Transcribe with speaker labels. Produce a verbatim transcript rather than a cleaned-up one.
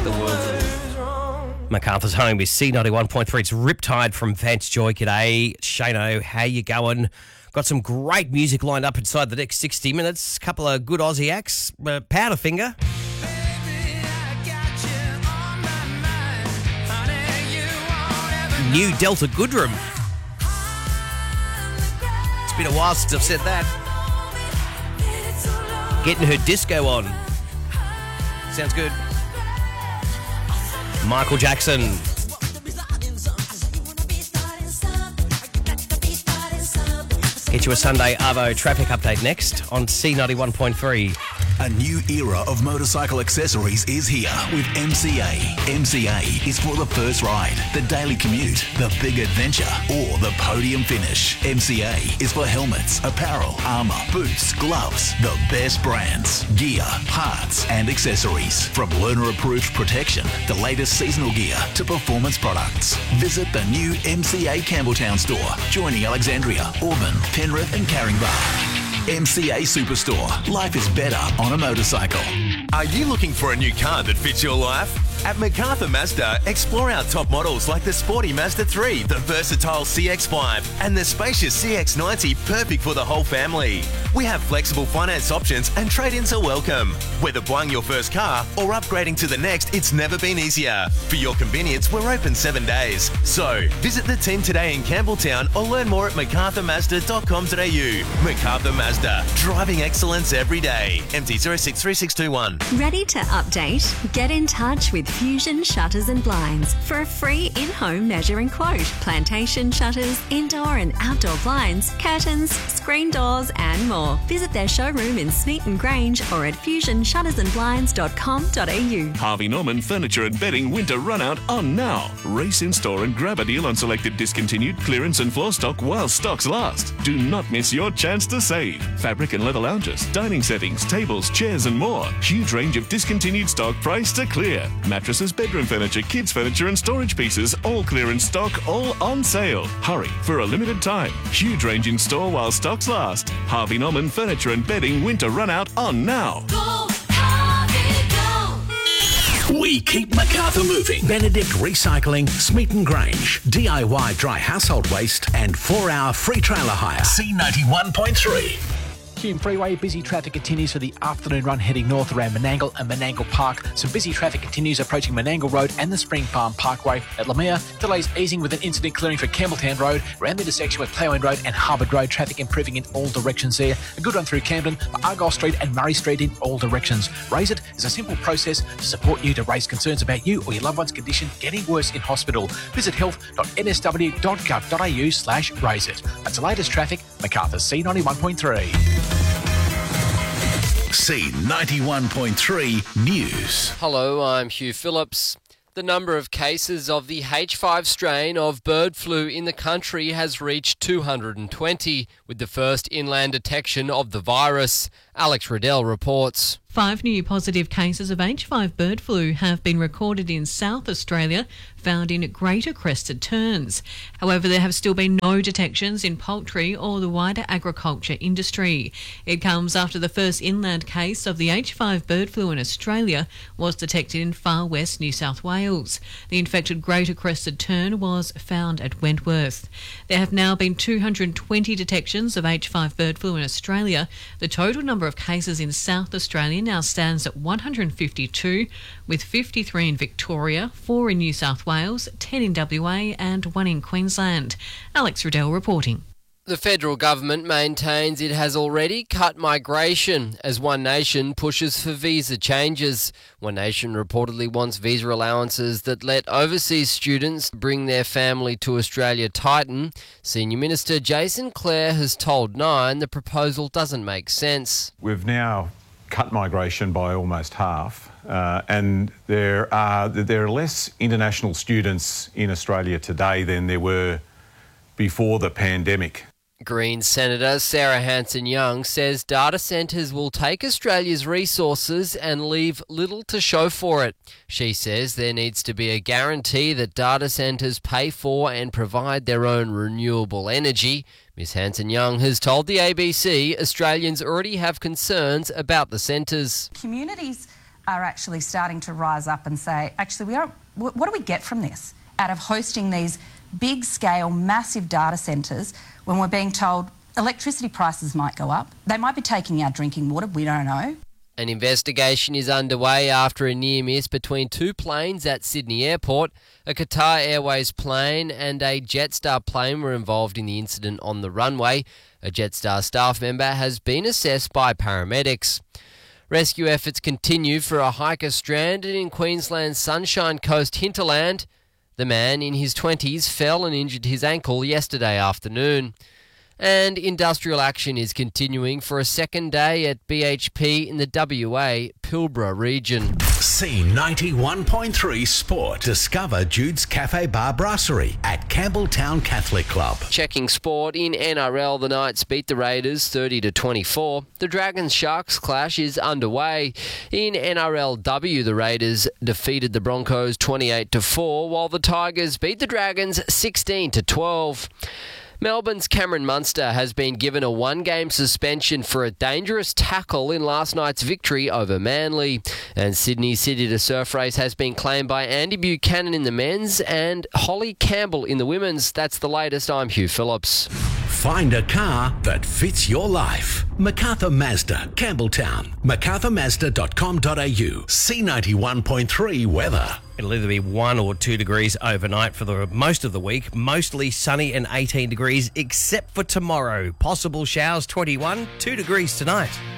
Speaker 1: The world's MacArthur's Home is C ninety-one point three. It's Riptide from Vance Joy. G'day, Shano. How you going? Got some great music lined up inside the next sixty minutes. Couple of good Aussie acts. Uh, Powderfinger. New Delta Goodrem. It's been a while since I've said that. Getting her disco on. Sounds good. Michael Jackson. Get you a Sunday Arvo traffic update next on C ninety-one point three.
Speaker 2: A new era of motorcycle accessories is here with M C A. M C A is for the first ride, the daily commute, the big adventure, or the podium finish. M C A is for helmets, apparel, armour, boots, gloves, the best brands, gear, parts and accessories. From learner-approved protection, the latest seasonal gear to performance products. Visit the new M C A Campbelltown store, joining Alexandria, Auburn, Penrith and Caringbah. M C A Superstore. Life is better on a motorcycle.
Speaker 3: Are you looking for a new car that fits your life? At MacArthur Mazda, explore our top models like the sporty Mazda three, the versatile C X five, and the spacious C X ninety, perfect for the whole family. We have flexible finance options and trade-ins are welcome. Whether buying your first car or upgrading to the next, it's never been easier. For your convenience, we're open seven days. So, visit the team today in Campbelltown or learn more at macarthur mazda dot com dot a u. MacArthur Mazda, driving excellence every day. M T zero six three six two one.
Speaker 4: Ready to update? Get in touch with Fusion Shutters and Blinds for a free in-home measuring quote. Plantation shutters, indoor and outdoor blinds, curtains, screen doors and more. Visit their showroom in Smeaton Grange or at fusion shutters and blinds dot com dot a u.
Speaker 5: Harvey Norman Furniture and Bedding Winter Runout on now. Race in store and grab a deal on selected discontinued clearance and floor stock while stocks last. Do not miss your chance to save. Fabric and leather lounges, dining settings, tables, chairs and more. Huge range of discontinued stock priced to clear. Mattresses, bedroom furniture, kids furniture and storage pieces, all clearance stock, all on sale. Hurry for a limited time. Huge range in store while stocks last. Harvey Norman Furniture and Bedding Winter Runout on now.
Speaker 6: Go, Harvey, go!
Speaker 2: We keep MacArthur moving. Benedict Recycling, Smeaton Grange, D I Y dry household waste and four hour free trailer hire. C ninety-one point three.
Speaker 7: Hume Freeway, busy traffic continues for the afternoon run heading north around Menangle and Menangle Park. Some busy traffic continues approaching Menangle Road and the Spring Farm Parkway. At Lamere, delays easing with an incident clearing for Campbelltown Road, around the intersection with Ploughend Road and Harbour Road, traffic improving in all directions there. A good run through Camden, for Argyle Street and Murray Street in all directions. Raise It is a simple process to support you to raise concerns about you or your loved one's condition getting worse in hospital. Visit health dot n s w dot gov dot a u slash raise it. That's the latest traffic, MacArthur C ninety-one point three.
Speaker 2: C ninety-one point three News.
Speaker 8: Hello, I'm Hugh Phillips. The number of cases of the H five strain of bird flu in the country has reached two hundred twenty, with the first inland detection of the virus. Alex Riddell reports.
Speaker 9: Five new positive cases of H five bird flu have been recorded in South Australia, found in Greater Crested Terns. However, there have still been no detections in poultry or the wider agriculture industry. It comes after the first inland case of the H five bird flu in Australia was detected in far west New South Wales. The infected Greater Crested Tern was found at Wentworth. There have now been two hundred twenty detections of H five bird flu in Australia. The total number of cases in South Australia now stands at one hundred fifty-two, with fifty-three in Victoria, four in New South Wales, ten in W A and one in Queensland. Alex Riddell reporting.
Speaker 8: The federal government maintains it has already cut migration as One Nation pushes for visa changes. One Nation reportedly wants visa allowances that let overseas students bring their family to Australia tighten. Senior Minister Jason Clare has told Nine the proposal doesn't make sense.
Speaker 10: We've now cut migration by almost half, uh, and there are there are less international students in Australia today than there were before the pandemic.
Speaker 8: Greens Senator Sarah Hanson-Young says data centres will take Australia's resources and leave little to show for it. She says there needs to be a guarantee that data centres pay for and provide their own renewable energy. Miz Hanson-Young has told the A B C Australians already have concerns about the centres.
Speaker 11: Communities
Speaker 6: are actually starting to rise up and say, actually, we don't, what do we get from this out of hosting these big-scale, massive data centres when we're being told electricity prices might go up, they might be taking our drinking water, we don't know.
Speaker 8: An investigation is underway after a near miss between two planes at Sydney Airport. A Qatar Airways plane and a Jetstar plane were involved in the incident on the runway. A Jetstar staff member has been assessed by paramedics. Rescue efforts continue for a hiker stranded in Queensland's Sunshine Coast hinterland. The man in his twenties fell and injured his ankle yesterday afternoon. And industrial action is continuing for a second day at B H P in the W A Pilbara region.
Speaker 11: C ninety-one point three Sport. Discover Jude's Cafe Bar Brasserie at Campbelltown Catholic Club.
Speaker 8: Checking sport in N R L, the Knights beat the Raiders thirty to twenty-four. The Dragons-Sharks clash is underway. In N R L W, the Raiders defeated the Broncos twenty-eight to four, while the Tigers beat the Dragons sixteen to twelve. Melbourne's Cameron Munster has been given a one-game suspension for a dangerous tackle in last night's victory over Manly. And Sydney City to Surf Race has been claimed by Andy Buchanan in the men's and Holly Campbell in the women's. That's the latest. I'm Hugh Phillips.
Speaker 11: Find a car that fits your life. MacArthur Mazda, Campbelltown. macarthur mazda dot com dot a u. C ninety-one point three weather.
Speaker 1: It'll either be one or two degrees overnight for the most of the week. Mostly sunny and eighteen degrees, except for tomorrow. Possible showers, twenty-one, two degrees tonight.